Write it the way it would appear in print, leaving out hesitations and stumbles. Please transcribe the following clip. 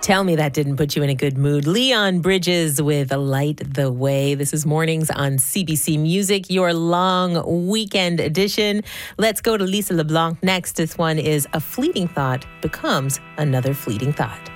Tell me that didn't put you in a good mood. Leon Bridges with Light the Way. This is Mornings on CBC Music, your long weekend edition. Let's go to Lisa LeBlanc next. This one is A Fleeting Thought Becomes Another Fleeting Thought.